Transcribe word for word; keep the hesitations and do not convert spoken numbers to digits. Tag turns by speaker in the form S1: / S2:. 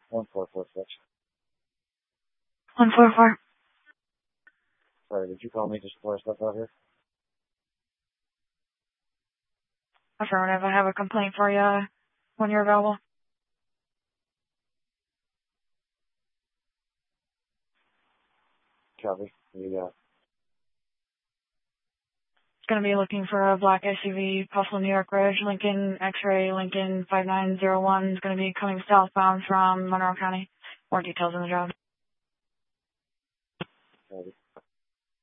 S1: One four four six.
S2: One four four.
S1: Sorry, did you call me just before I stepped out here?
S2: Affirmative. I have a complaint for you when you're available.
S1: Copy. Yeah.
S2: Going to be looking for a black S U V, Buffalo, New York Ridge, Lincoln X-ray, Lincoln five nine zero one. Is going to be coming southbound from Monroe County. More details in the job.